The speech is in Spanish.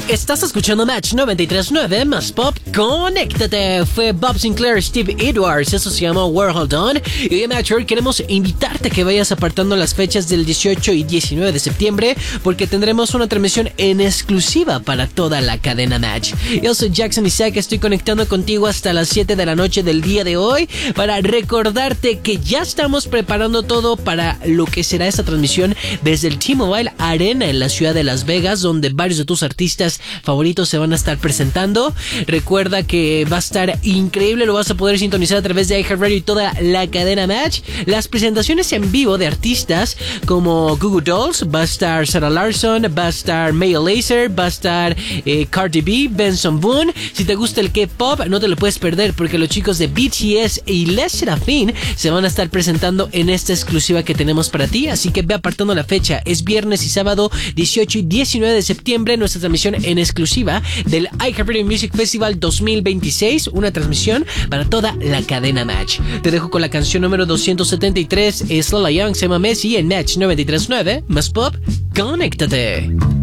Estás escuchando Match 93.9 más Pop. Conéctate. Fue Bob Sinclair, Steve Edwards. Eso se llama Where Hold On. Y hoy en Match hoy queremos invitarte a que vayas apartando las fechas del 18 y 19 de septiembre, porque tendremos una transmisión en exclusiva para toda la cadena Match. Yo soy Jackson Isaac. Estoy conectando contigo hasta las 7 de la noche del día de hoy para recordarte que ya estamos preparando todo para lo que será esta transmisión desde el T-Mobile Arena en la ciudad de Las Vegas, donde varios de tus artistas favoritos se van a estar presentando. Recuerda que va a estar increíble, lo vas a poder sintonizar a través de iHeartRadio y toda la cadena Match. Las presentaciones en vivo de artistas como Goo Goo Dolls, va a estar Sarah Larson, va a estar Maya Lazer, va a estar Cardi B, Benson Boone. Si te gusta el K-pop, no te lo puedes perder, porque los chicos de BTS y Les Sserafim se van a estar presentando en esta exclusiva que tenemos para ti, así que ve apartando la fecha. Es viernes y sábado 18 y 19 de septiembre, nuestra transmisión en exclusiva del iHeartRadio Music Festival 2026, una transmisión para toda la cadena Match. Te dejo con la canción número 273, es Lola Young, se llama Messi, en Match 93.9 más Pop. Conéctate.